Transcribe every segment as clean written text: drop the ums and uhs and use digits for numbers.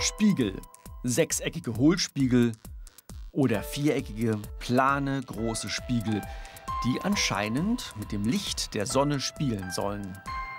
Spiegel, sechseckige Hohlspiegel oder viereckige, plane, große Spiegel, die anscheinend mit dem Licht der Sonne spielen sollen.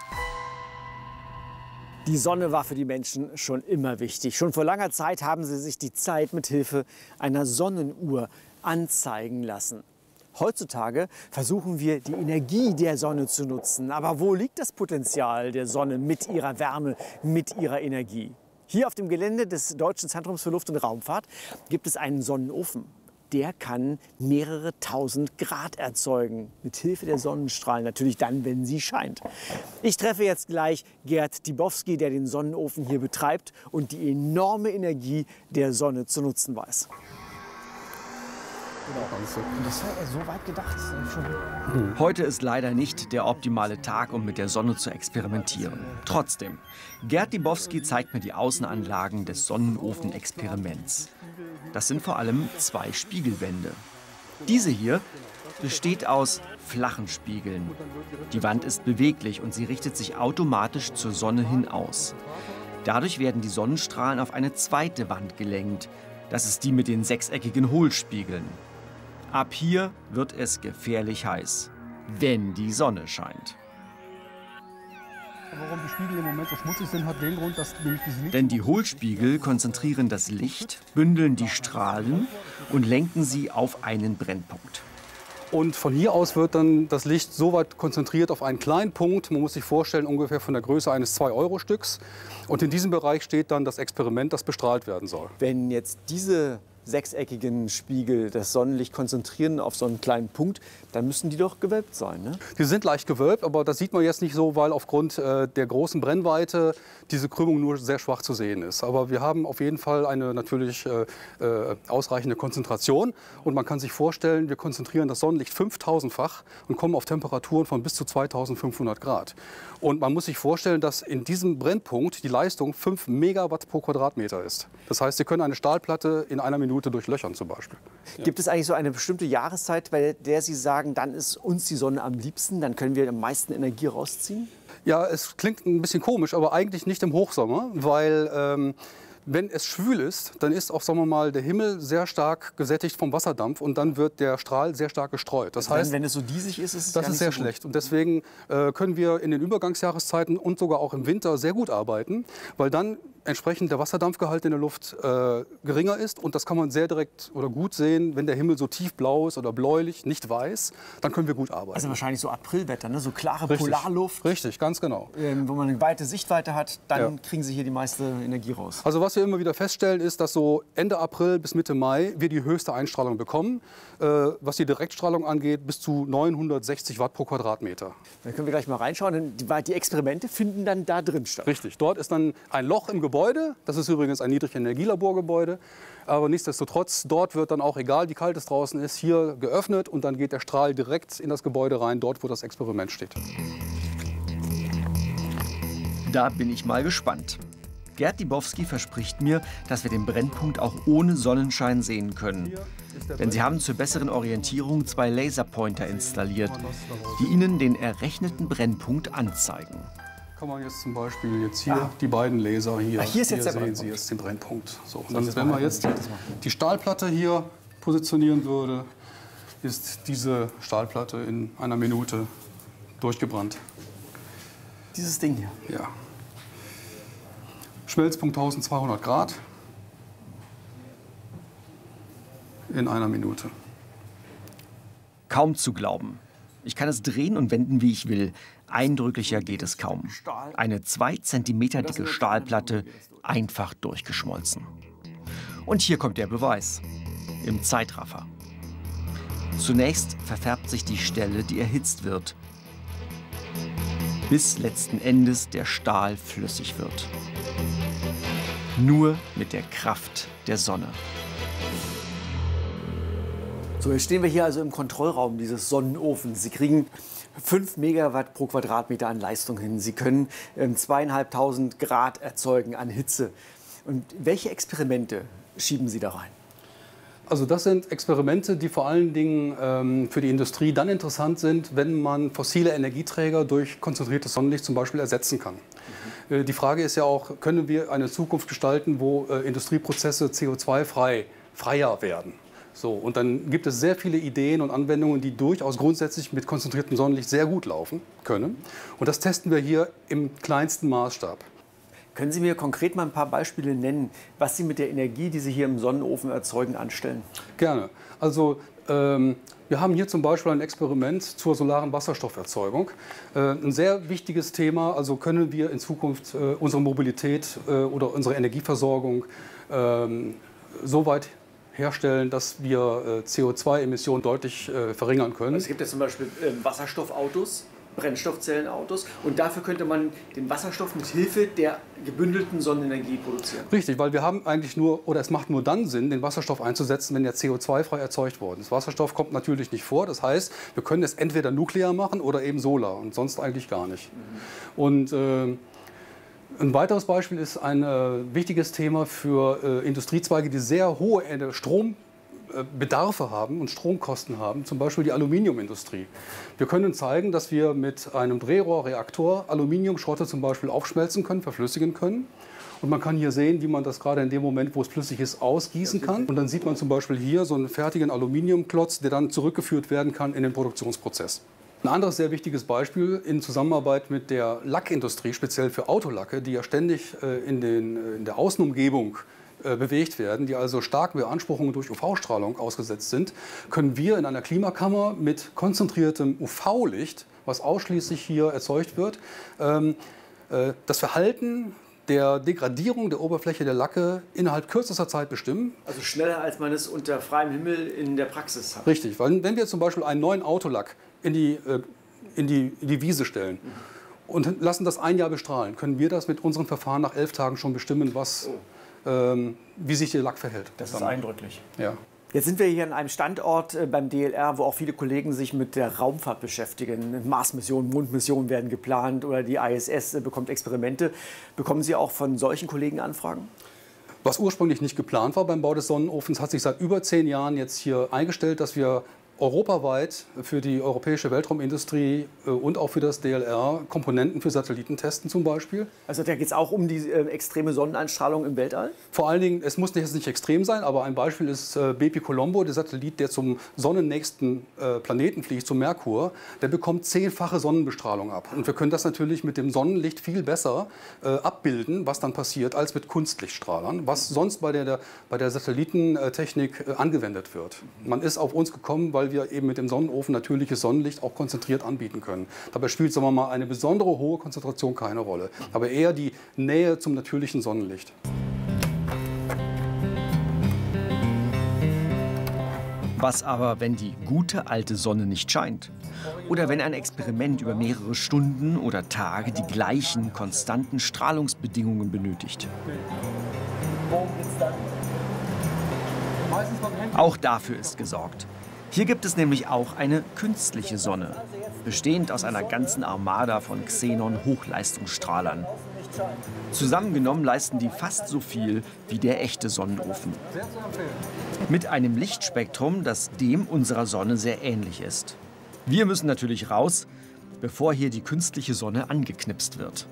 Die Sonne war für die Menschen schon immer wichtig. Schon vor langer Zeit haben sie sich die Zeit mit Hilfe einer Sonnenuhr anzeigen lassen. Heutzutage versuchen wir, die Energie der Sonne zu nutzen. Aber wo liegt das Potenzial der Sonne mit ihrer Wärme, mit ihrer Energie? Hier auf dem Gelände des Deutschen Zentrums für Luft- und Raumfahrt gibt es einen Sonnenofen. Der kann mehrere tausend Grad erzeugen, mit Hilfe der Sonnenstrahlen, natürlich dann, wenn sie scheint. Ich treffe jetzt gleich Gerd Dibowski, der den Sonnenofen hier betreibt und die enorme Energie der Sonne zu nutzen weiß. Und das war ja so weit gedacht. Heute ist leider nicht der optimale Tag, um mit der Sonne zu experimentieren. Trotzdem, Gerd Dibowski zeigt mir die Außenanlagen des Sonnenofen-Experiments. Das sind vor allem zwei Spiegelwände. Diese hier besteht aus flachen Spiegeln. Die Wand ist beweglich und sie richtet sich automatisch zur Sonne hin aus. Dadurch werden die Sonnenstrahlen auf eine zweite Wand gelenkt. Das ist die mit den sechseckigen Hohlspiegeln. Ab hier wird es gefährlich heiß, wenn die Sonne scheint. Warum die Spiegel im Moment so schmutzig sind, hat den Grund, dass nämlich dieses Licht... Denn die Hohlspiegel konzentrieren das Licht, bündeln die Strahlen und lenken sie auf einen Brennpunkt. Und von hier aus wird dann das Licht so weit konzentriert auf einen kleinen Punkt. Man muss sich vorstellen, ungefähr von der Größe eines 2-Euro-Stücks. Und in diesem Bereich steht dann das Experiment, das bestrahlt werden soll. Wenn jetzt diese sechseckigen Spiegel das Sonnenlicht konzentrieren auf so einen kleinen Punkt, dann müssen die doch gewölbt sein, ne? Die sind leicht gewölbt, aber das sieht man jetzt nicht so, weil aufgrund der großen Brennweite diese Krümmung nur sehr schwach zu sehen ist. Aber wir haben auf jeden Fall eine natürlich ausreichende Konzentration. Und man kann sich vorstellen, wir konzentrieren das Sonnenlicht 5000-fach und kommen auf Temperaturen von bis zu 2500 Grad. Und man muss sich vorstellen, dass in diesem Brennpunkt die Leistung 5 Megawatt pro Quadratmeter ist. Das heißt, Sie können eine Stahlplatte in einer Minute durchlöchern zum Beispiel. Gibt es eigentlich so eine bestimmte Jahreszeit, bei der Sie sagen, dann ist uns die Sonne am liebsten, dann können wir am meisten Energie rausziehen? Ja, es klingt ein bisschen komisch, aber eigentlich nicht im Hochsommer, weil wenn es schwül ist, dann ist auch, sagen wir mal, der Himmel sehr stark gesättigt vom Wasserdampf und dann wird der Strahl sehr stark gestreut. Das heißt, wenn es so diesig ist, ist es das ist sehr schlecht. Und deswegen können wir in den Übergangsjahreszeiten und sogar auch im Winter sehr gut arbeiten, weil dann entsprechend der Wasserdampfgehalt in der Luft geringer ist. Und das kann man sehr direkt oder gut sehen, wenn der Himmel so tiefblau ist oder bläulich, nicht weiß, dann können wir gut arbeiten. Also wahrscheinlich so Aprilwetter, ne? So klare Richtig. Polarluft. Richtig, ganz genau. Wo man eine weite Sichtweite hat, dann Ja. kriegen Sie hier die meiste Energie raus. Also was wir immer wieder feststellen, ist, dass so Ende April bis Mitte Mai wir die höchste Einstrahlung bekommen. Was die Direktstrahlung angeht, bis zu 960 Watt pro Quadratmeter. Dann können wir gleich mal reinschauen. Die Experimente finden dann da drin statt. Richtig, dort ist dann ein Loch im Gebäude. Das ist übrigens ein Niedrigenergielaborgebäude. Aber nichtsdestotrotz, dort wird dann auch, egal wie kalt es draußen ist, hier geöffnet und dann geht der Strahl direkt in das Gebäude rein, dort wo das Experiment steht. Da bin ich mal gespannt. Gerd Dibowski verspricht mir, dass wir den Brennpunkt auch ohne Sonnenschein sehen können. Denn sie haben zur besseren Orientierung zwei Laserpointer installiert, die ihnen den errechneten Brennpunkt anzeigen. Kann man jetzt zum Beispiel jetzt hier die beiden Laser hier, hier ist jetzt der sehen Brennpunkt. Sie jetzt den Brennpunkt. So, und dann, wenn man jetzt die Stahlplatte hier positionieren würde, ist diese Stahlplatte in einer Minute durchgebrannt. Dieses Ding hier. Ja. Schmelzpunkt 1200 Grad in einer Minute. Kaum zu glauben. Ich kann es drehen und wenden, wie ich will. Eindrücklicher geht es kaum. Eine 2 Zentimeter dicke Stahlplatte, einfach durchgeschmolzen. Und hier kommt der Beweis. Im Zeitraffer. Zunächst verfärbt sich die Stelle, die erhitzt wird, bis letzten Endes der Stahl flüssig wird. Nur mit der Kraft der Sonne. So, jetzt stehen wir hier also im Kontrollraum dieses Sonnenofens. Sie kriegen 5 Megawatt pro Quadratmeter an Leistung hin. Sie können 2500 Grad erzeugen an Hitze. Und welche Experimente schieben Sie da rein? Also das sind Experimente, die vor allen Dingen für die Industrie dann interessant sind, wenn man fossile Energieträger durch konzentriertes Sonnenlicht zum Beispiel ersetzen kann. Die Frage ist ja auch, können wir eine Zukunft gestalten, wo Industrieprozesse CO2-freier werden? So, und dann gibt es sehr viele Ideen und Anwendungen, die durchaus grundsätzlich mit konzentriertem Sonnenlicht sehr gut laufen können. Und das testen wir hier im kleinsten Maßstab. Können Sie mir konkret mal ein paar Beispiele nennen, was Sie mit der Energie, die Sie hier im Sonnenofen erzeugen, anstellen? Gerne. Also wir haben hier zum Beispiel ein Experiment zur solaren Wasserstofferzeugung. Ein sehr wichtiges Thema, also können wir in Zukunft unsere Mobilität oder unsere Energieversorgung so weit herstellen, dass wir CO2-Emissionen deutlich verringern können. Es gibt ja zum Beispiel Wasserstoffautos, Brennstoffzellenautos, und dafür könnte man den Wasserstoff mit Hilfe der gebündelten Sonnenenergie produzieren. Richtig, weil wir haben eigentlich nur, oder es macht nur dann Sinn, den Wasserstoff einzusetzen, wenn der CO2-frei erzeugt worden ist. Wasserstoff kommt natürlich nicht vor, das heißt, wir können es entweder nuklear machen oder eben solar und sonst eigentlich gar nicht. Und ein weiteres Beispiel ist ein wichtiges Thema für Industriezweige, die sehr hohe Strombedarfe haben und Stromkosten haben, zum Beispiel die Aluminiumindustrie. Wir können zeigen, dass wir mit einem Drehrohrreaktor Aluminiumschrotte zum Beispiel aufschmelzen können, verflüssigen können. Und man kann hier sehen, wie man das gerade in dem Moment, wo es flüssig ist, ausgießen kann. Und dann sieht man zum Beispiel hier so einen fertigen Aluminiumklotz, der dann zurückgeführt werden kann in den Produktionsprozess. Ein anderes sehr wichtiges Beispiel in Zusammenarbeit mit der Lackindustrie, speziell für Autolacke, die ja ständig in der Außenumgebung bewegt werden, die also starken Beanspruchungen durch UV-Strahlung ausgesetzt sind, können wir in einer Klimakammer mit konzentriertem UV-Licht, was ausschließlich hier erzeugt wird, das Verhalten der Degradierung der Oberfläche der Lacke innerhalb kürzester Zeit bestimmen. Also schneller, als man es unter freiem Himmel in der Praxis hat. Richtig, weil wenn wir zum Beispiel einen neuen Autolack in die Wiese stellen und lassen das ein Jahr bestrahlen, können wir das mit unseren Verfahren nach 11 Tagen schon bestimmen, wie sich der Lack verhält. Das ist eindrücklich. Ja. Jetzt sind wir hier an einem Standort beim DLR, wo auch viele Kollegen sich mit der Raumfahrt beschäftigen. Mars-Missionen, Mondmissionen werden geplant oder die ISS bekommt Experimente. Bekommen Sie auch von solchen Kollegen Anfragen? Was ursprünglich nicht geplant war beim Bau des Sonnenofens, hat sich seit über 10 Jahren jetzt hier eingestellt, dass wir europaweit für die europäische Weltraumindustrie und auch für das DLR Komponenten für Satelliten testen zum Beispiel. Also da geht es auch um die extreme Sonneneinstrahlung im Weltall? Vor allen Dingen, es muss jetzt nicht extrem sein, aber ein Beispiel ist Bepi Colombo, der Satellit, der zum sonnennächsten Planeten fliegt, zum Merkur. Der bekommt 10-fache Sonnenbestrahlung ab. Und wir können das natürlich mit dem Sonnenlicht viel besser abbilden, was dann passiert, als mit Kunstlichtstrahlern, was sonst bei der Satellitentechnik angewendet wird. Man ist auf uns gekommen, weil wir eben mit dem Sonnenofen natürliches Sonnenlicht auch konzentriert anbieten können. Dabei spielt, sagen wir mal, eine besondere hohe Konzentration keine Rolle, aber eher die Nähe zum natürlichen Sonnenlicht. Was aber, wenn die gute alte Sonne nicht scheint? Oder wenn ein Experiment über mehrere Stunden oder Tage die gleichen, konstanten Strahlungsbedingungen benötigt? Auch dafür ist gesorgt. Hier gibt es nämlich auch eine künstliche Sonne, bestehend aus einer ganzen Armada von Xenon-Hochleistungsstrahlern. Zusammengenommen leisten die fast so viel wie der echte Sonnenofen. Mit einem Lichtspektrum, das dem unserer Sonne sehr ähnlich ist. Wir müssen natürlich raus, bevor hier die künstliche Sonne angeknipst wird.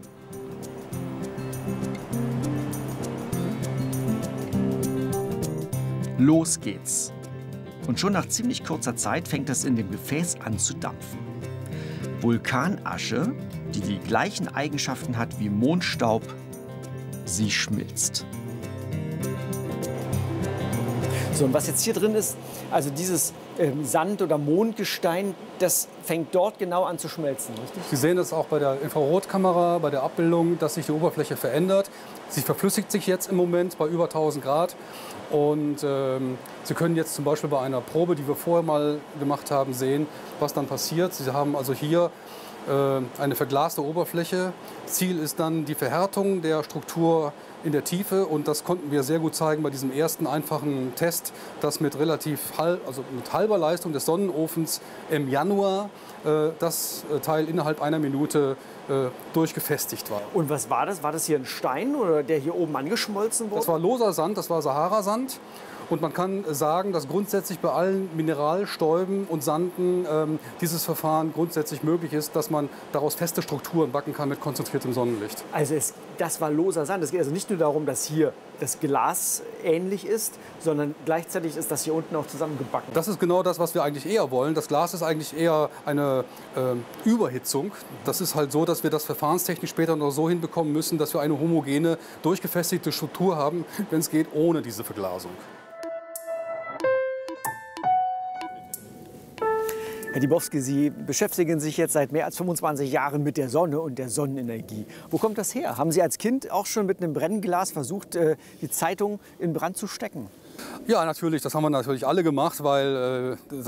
Los geht's. Und schon nach ziemlich kurzer Zeit fängt es in dem Gefäß an zu dampfen. Vulkanasche, die die gleichen Eigenschaften hat wie Mondstaub, sie schmilzt. So, und was jetzt hier drin ist, also dieses Sand- oder Mondgestein, das fängt dort genau an zu schmelzen, richtig? Sie sehen das auch bei der Infrarotkamera, bei der Abbildung, dass sich die Oberfläche verändert. Sie verflüssigt sich jetzt im Moment bei über 1000 Grad. Und Sie können jetzt zum Beispiel bei einer Probe, die wir vorher mal gemacht haben, sehen, was dann passiert. Sie haben also hier eine verglaste Oberfläche. Ziel ist dann die Verhärtung der Struktur in der Tiefe. Und das konnten wir sehr gut zeigen bei diesem ersten einfachen Test, dass mit mit halber Leistung des Sonnenofens im Januar das Teil innerhalb einer Minute durchgefestigt war. Und was war das? War das hier ein Stein, oder der hier oben angeschmolzen wurde? Das war loser Sand, das war Saharasand. Und man kann sagen, dass grundsätzlich bei allen Mineralstäuben und Sanden dieses Verfahren grundsätzlich möglich ist, dass man daraus feste Strukturen backen kann mit konzentriertem Sonnenlicht. Also das war loser Sand. Es geht also nicht nur darum, dass hier das Glas ähnlich ist, sondern gleichzeitig ist das hier unten auch zusammengebacken. Das ist genau das, was wir eigentlich eher wollen. Das Glas ist eigentlich eher eine Überhitzung. Das ist halt so, dass wir das verfahrenstechnisch später noch so hinbekommen müssen, dass wir eine homogene, durchgefestigte Struktur haben, wenn es geht, ohne diese Verglasung. Herr Dibowski, Sie beschäftigen sich jetzt seit mehr als 25 Jahren mit der Sonne und der Sonnenenergie. Wo kommt das her? Haben Sie als Kind auch schon mit einem Brennglas versucht, die Zeitung in Brand zu stecken? Ja, natürlich. Das haben wir natürlich alle gemacht, weil